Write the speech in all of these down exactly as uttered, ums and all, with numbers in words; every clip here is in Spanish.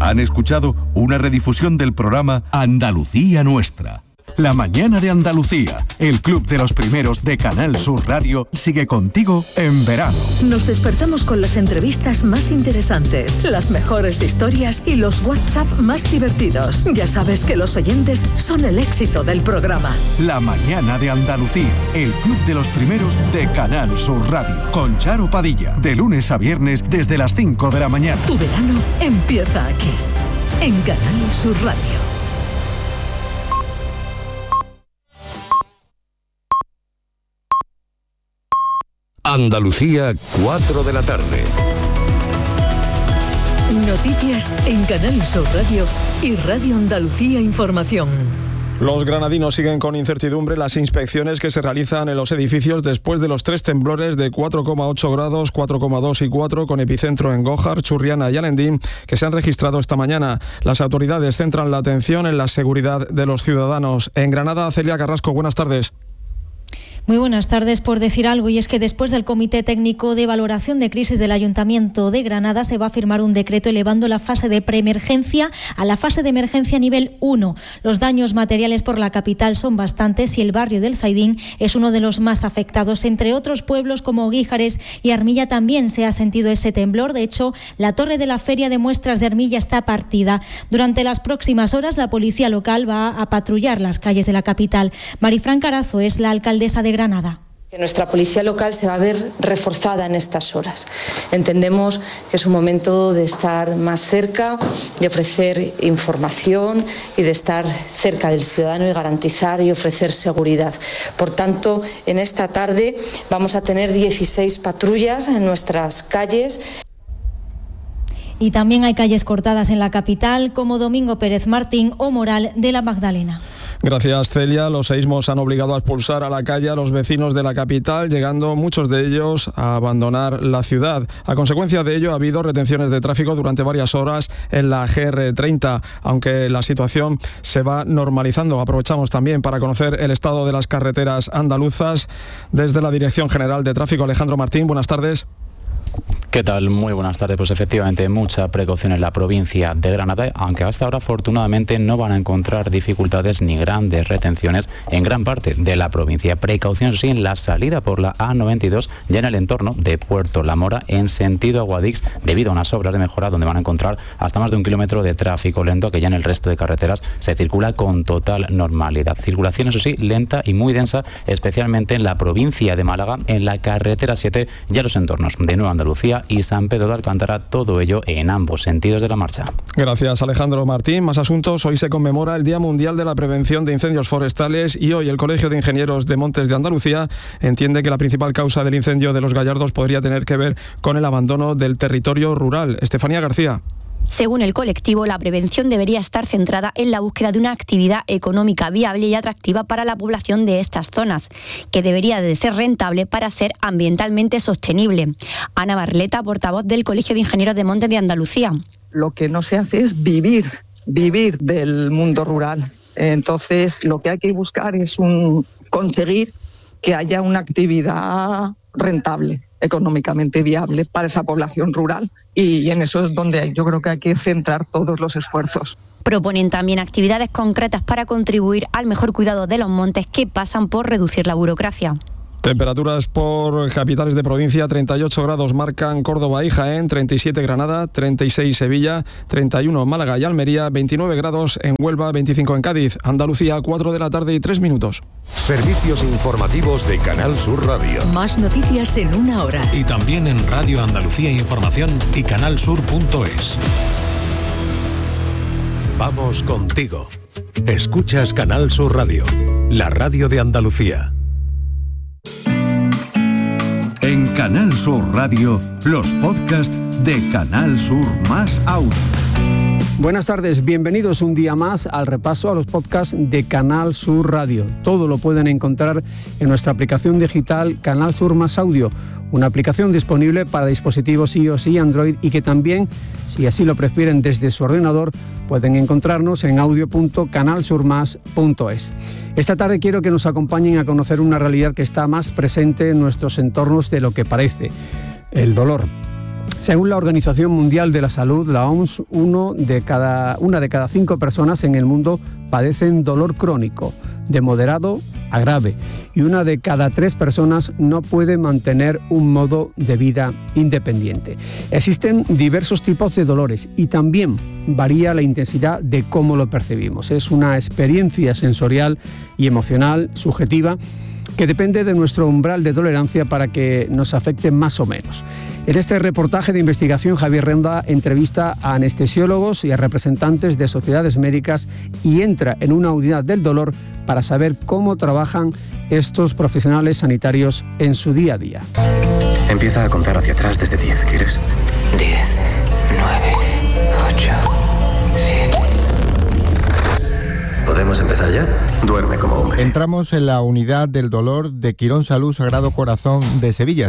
Han escuchado una redifusión del programa Andalucía Nuestra. La mañana de Andalucía, el club de los primeros de Canal Sur Radio, sigue contigo en verano. Nos despertamos con las entrevistas más interesantes, las mejores historias y los WhatsApp más divertidos. Ya sabes que los oyentes son el éxito del programa. La mañana de Andalucía, el club de los primeros de Canal Sur Radio, con Charo Padilla, de lunes a viernes desde las cinco de la mañana. Tu verano empieza aquí, en Canal Sur Radio. Andalucía, cuatro de la tarde. Noticias en Canal Sur Radio y Radio Andalucía Información. Los granadinos siguen con incertidumbre las inspecciones que se realizan en los edificios después de los tres temblores de cuatro coma ocho grados, cuatro coma dos y cuatro con epicentro en Gójar, Churriana y Alendín que se han registrado esta mañana. Las autoridades centran la atención en la seguridad de los ciudadanos. En Granada, Celia Carrasco, buenas tardes. Muy buenas tardes. Por decir algo, y es que después del Comité Técnico de Valoración de Crisis del Ayuntamiento de Granada se va a firmar un decreto elevando la fase de preemergencia a la fase de emergencia nivel uno. Los daños materiales por la capital son bastantes y el barrio del Zaidín es uno de los más afectados. Entre otros pueblos como Guíjares y Armilla también se ha sentido ese temblor. De hecho, la torre de la Feria de Muestras de Armilla está partida. Durante las próximas horas, la policía local va a patrullar las calles de la capital. Marifran Carazo es la alcaldesa de Granada. Que nuestra policía local se va a ver reforzada en estas horas. Entendemos que es un momento de estar más cerca, de ofrecer información y de estar cerca del ciudadano y garantizar y ofrecer seguridad. Por tanto, en esta tarde vamos a tener dieciséis patrullas en nuestras calles. Y también hay calles cortadas en la capital, como Domingo Pérez Martín o Moral de la Magdalena. Gracias, Celia. Los seísmos han obligado a expulsar a la calle a los vecinos de la capital, llegando muchos de ellos a abandonar la ciudad. A consecuencia de ello, ha habido retenciones de tráfico durante varias horas en la G R treinta, aunque la situación se va normalizando. Aprovechamos también para conocer el estado de las carreteras andaluzas. Desde la Dirección General de Tráfico, Alejandro Martín, buenas tardes. ¿Qué tal? Muy buenas tardes. Pues efectivamente, mucha precaución en la provincia de Granada, aunque hasta ahora afortunadamente no van a encontrar dificultades ni grandes retenciones en gran parte de la provincia. Precaución sí en la salida por la A noventa y dos, ya en el entorno de Puerto La Mora, en sentido Aguadix, debido a unas obras de mejora donde van a encontrar hasta más de un kilómetro de tráfico lento, que ya en el resto de carreteras se circula con total normalidad. Circulación, eso sí, lenta y muy densa, especialmente en la provincia de Málaga, en la carretera siete y a los entornos de Nueva Andalucía y San Pedro de Alcántara, todo ello en ambos sentidos de la marcha. Gracias, Alejandro Martín. Más asuntos. Hoy se conmemora el Día Mundial de la Prevención de Incendios Forestales y hoy el Colegio de Ingenieros de Montes de Andalucía entiende que la principal causa del incendio de los Gallardos podría tener que ver con el abandono del territorio rural. Estefanía García. Según el colectivo, la prevención debería estar centrada en la búsqueda de una actividad económica viable y atractiva para la población de estas zonas, que debería de ser rentable para ser ambientalmente sostenible. Ana Barleta, portavoz del Colegio de Ingenieros de Montes de Andalucía. Lo que no se hace es vivir, vivir del mundo rural. Entonces, lo que hay que buscar es un, conseguir que haya una actividad rentable, económicamente viable para esa población rural, y en eso es donde yo creo que hay que centrar todos los esfuerzos. Proponen también actividades concretas para contribuir al mejor cuidado de los montes, que pasan por reducir la burocracia. Temperaturas por capitales de provincia: treinta y ocho grados marcan Córdoba y Jaén, treinta y siete Granada, treinta y seis Sevilla, treinta y uno Málaga y Almería, veintinueve grados en Huelva, veinticinco en Cádiz. Andalucía, cuatro de la tarde y tres minutos. Servicios informativos de Canal Sur Radio. Más noticias en una hora. Y también en Radio Andalucía Información y canalsur punto es. Vamos contigo. Escuchas Canal Sur Radio, la radio de Andalucía. En Canal Sur Radio, los podcasts de Canal Sur Más Audio. Buenas tardes, bienvenidos un día más al repaso a los podcasts de Canal Sur Radio. Todo lo pueden encontrar en nuestra aplicación digital Canal Sur Más Audio, una aplicación disponible para dispositivos iOS y Android, y que también, si así lo prefieren desde su ordenador, pueden encontrarnos en audio punto canal sur más punto es. Esta tarde quiero que nos acompañen a conocer una realidad que está más presente en nuestros entornos de lo que parece: el dolor. Según la Organización Mundial de la Salud, la O M S, uno de cada, una de cada cinco personas en el mundo padecen dolor crónico, de moderado a grave, y una de cada tres personas no puede mantener un modo de vida independiente. Existen diversos tipos de dolores y también varía la intensidad de cómo lo percibimos. Es una experiencia sensorial y emocional subjetiva que depende de nuestro umbral de tolerancia para que nos afecte más o menos. En este reportaje de investigación, Javier Ronda entrevista a anestesiólogos y a representantes de sociedades médicas y entra en una unidad del dolor para saber cómo trabajan estos profesionales sanitarios en su día a día. Empieza a contar hacia atrás desde diez, ¿quieres? diez, nueve, ocho, siete... ¿Podemos empezar ya? Duerme como hombre. Entramos en la unidad del dolor de Quirón Salud Sagrado Corazón de Sevilla.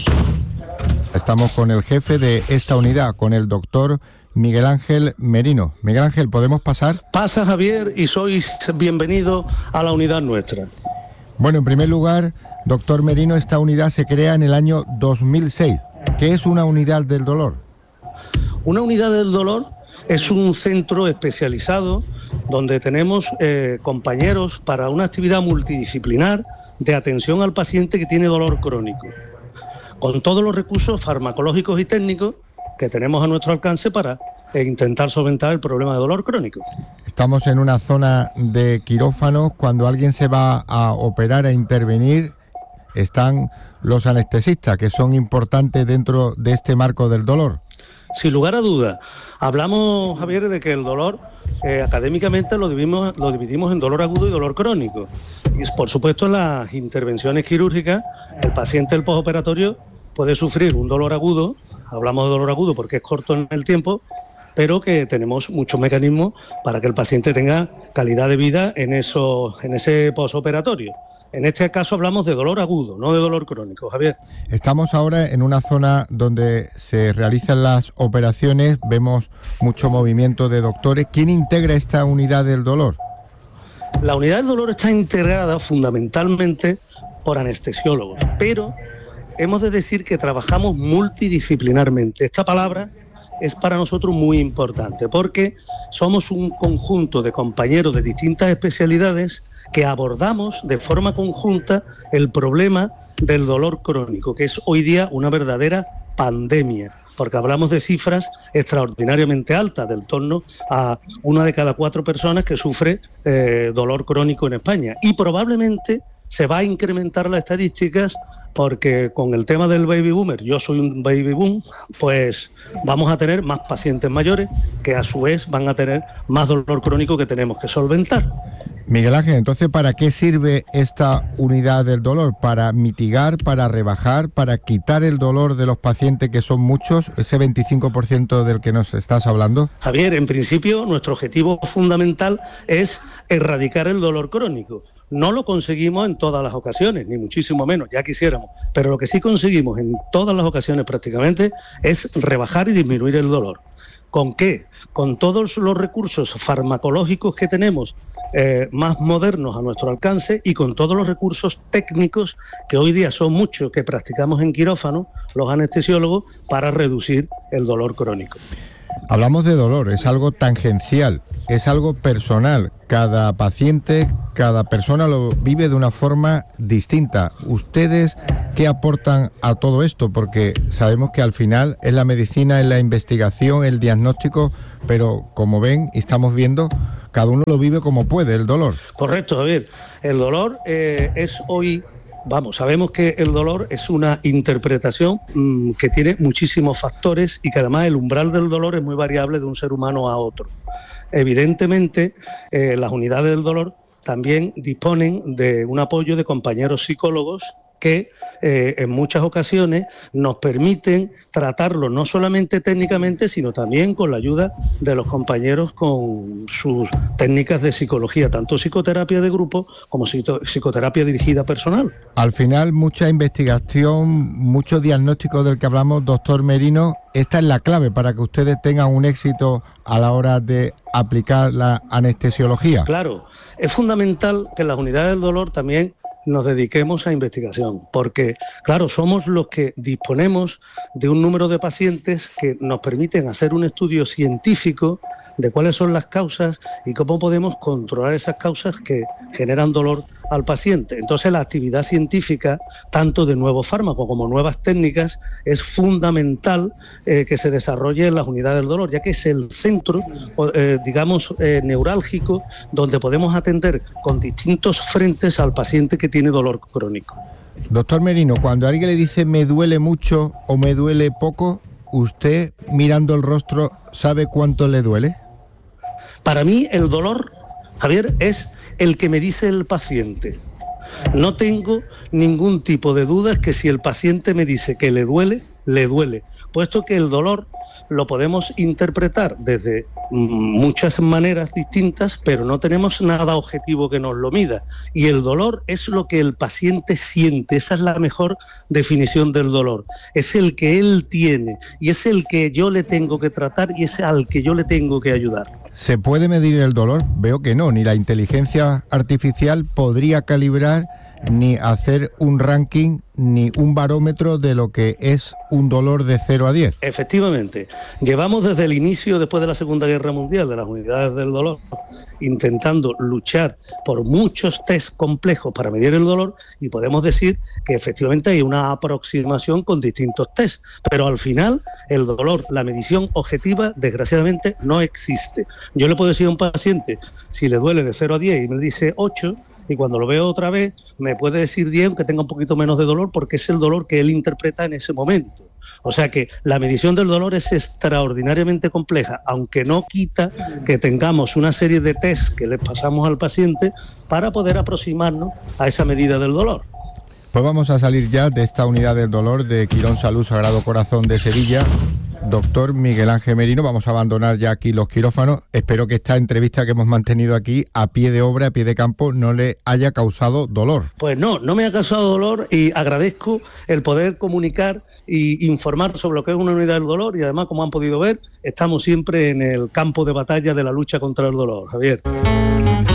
Estamos con el jefe de esta unidad, con el doctor Miguel Ángel Merino. Miguel Ángel, ¿podemos pasar? Pasa, Javier, y sois bienvenido a la unidad nuestra. Bueno, en primer lugar, doctor Merino, esta unidad se crea en el año dos mil seis. ¿Qué es una unidad del dolor? Una unidad del dolor es un centro especializado donde tenemos eh, compañeros para una actividad multidisciplinar de atención al paciente que tiene dolor crónico, con todos los recursos farmacológicos y técnicos que tenemos a nuestro alcance para eh, intentar solventar el problema de dolor crónico. Estamos en una zona de quirófanos. Cuando alguien se va a operar, a intervenir, están los anestesistas, que son importantes dentro de este marco del dolor. Sin lugar a dudas. Hablamos, Javier, de que el dolor eh, académicamente lo dividimos, lo dividimos en dolor agudo y dolor crónico. Y por supuesto en las intervenciones quirúrgicas, el paciente del postoperatorio puede sufrir un dolor agudo, hablamos de dolor agudo porque es corto en el tiempo, pero que tenemos muchos mecanismos para que el paciente tenga calidad de vida en, eso, en ese postoperatorio. En este caso hablamos de dolor agudo, no de dolor crónico, Javier. Estamos ahora en una zona donde se realizan las operaciones, vemos mucho movimiento de doctores. ¿Quién integra esta unidad del dolor? La unidad del dolor está integrada fundamentalmente por anestesiólogos, pero hemos de decir que trabajamos multidisciplinarmente. Esta palabra es para nosotros muy importante porque somos un conjunto de compañeros de distintas especialidades que abordamos de forma conjunta el problema del dolor crónico, que es hoy día una verdadera pandemia, porque hablamos de cifras extraordinariamente altas, del torno a una de cada cuatro personas que sufre eh, dolor crónico en España. Y probablemente se va a incrementar las estadísticas porque con el tema del baby boomer, yo soy un baby boom, pues vamos a tener más pacientes mayores que a su vez van a tener más dolor crónico que tenemos que solventar. Miguel Ángel, entonces, ¿para qué sirve esta unidad del dolor? ¿Para mitigar, para rebajar, para quitar el dolor de los pacientes, que son muchos, ese veinticinco por ciento del que nos estás hablando? Javier, en principio, nuestro objetivo fundamental es erradicar el dolor crónico. No lo conseguimos en todas las ocasiones, ni muchísimo menos, ya quisiéramos, pero lo que sí conseguimos en todas las ocasiones prácticamente es rebajar y disminuir el dolor. ¿Con qué? Con todos los recursos farmacológicos que tenemos eh, más modernos a nuestro alcance y con todos los recursos técnicos que hoy día son muchos que practicamos en quirófano, los anestesiólogos, para reducir el dolor crónico. Hablamos de dolor, es algo tangencial, es algo personal. Cada paciente, cada persona lo vive de una forma distinta. ¿Ustedes qué aportan a todo esto? Porque sabemos que al final es la medicina, es la investigación, el diagnóstico, pero como ven y estamos viendo, cada uno lo vive como puede, el dolor. Correcto, Javier. El dolor eh, es hoy... Vamos, sabemos que el dolor es una interpretación mmm, que tiene muchísimos factores y que además el umbral del dolor es muy variable de un ser humano a otro. Evidentemente, eh, las unidades del dolor también disponen de un apoyo de compañeros psicólogos que eh, en muchas ocasiones nos permiten tratarlo no solamente técnicamente, sino también con la ayuda de los compañeros con sus técnicas de psicología, tanto psicoterapia de grupo como psicoterapia dirigida personal. Al final, mucha investigación, mucho diagnóstico del que hablamos, doctor Merino. Esta es la clave para que ustedes tengan un éxito a la hora de aplicar la anestesiología. Claro, es fundamental que en las unidades del dolor también nos dediquemos a investigación, porque, claro, somos los que disponemos de un número de pacientes que nos permiten hacer un estudio científico de cuáles son las causas y cómo podemos controlar esas causas que generan dolor al paciente. Entonces, la actividad científica, tanto de nuevos fármacos como nuevas técnicas, es fundamental eh, que se desarrolle en las unidades del dolor, ya que es el centro, eh, digamos, eh, neurálgico, donde podemos atender con distintos frentes al paciente que tiene dolor crónico. Doctor Merino, cuando alguien le dice me duele mucho o me duele poco, ¿usted, mirando el rostro, sabe cuánto le duele? Para mí, el dolor, Javier, es el que me dice el paciente. No tengo ningún tipo de dudas que si el paciente me dice que le duele, le duele, puesto que el dolor lo podemos interpretar desde muchas maneras distintas, pero no tenemos nada objetivo que nos lo mida. Y el dolor es lo que el paciente siente, esa es la mejor definición del dolor. Es el que él tiene y es el que yo le tengo que tratar y es al que yo le tengo que ayudar. ¿Se puede medir el dolor? Veo que no, ni la inteligencia artificial podría calibrar ni hacer un ranking ni un barómetro de lo que es un dolor de cero a diez. Efectivamente, llevamos desde el inicio, después de la Segunda Guerra Mundial, de las unidades del dolor, intentando luchar por muchos test complejos para medir el dolor, y podemos decir que efectivamente hay una aproximación con distintos test, pero al final el dolor, la medición objetiva, desgraciadamente no existe. Yo le puedo decir a un paciente, si le duele de cero a diez y me dice ocho, y cuando lo veo otra vez me puede decir diez, aunque tenga un poquito menos de dolor, porque es el dolor que él interpreta en ese momento. O sea que la medición del dolor es extraordinariamente compleja, aunque no quita que tengamos una serie de test que les pasamos al paciente para poder aproximarnos a esa medida del dolor. Pues vamos a salir ya de esta unidad del dolor de Quirón Salud Sagrado Corazón de Sevilla. Doctor Miguel Ángel Merino, vamos a abandonar ya aquí los quirófanos. Espero que esta entrevista que hemos mantenido aquí a pie de obra, a pie de campo, no le haya causado dolor. Pues no, no me ha causado dolor y agradezco el poder comunicar e informar sobre lo que es una unidad del dolor, y además, como han podido ver, estamos siempre en el campo de batalla de la lucha contra el dolor, Javier.